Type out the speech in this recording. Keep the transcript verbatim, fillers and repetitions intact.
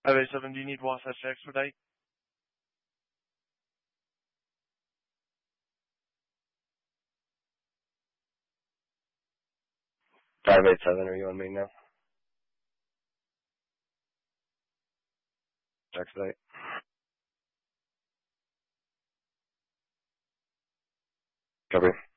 five eight seven, do you need Wasatch to expedite? five eight seven, are you on me now? Expedite. Copy.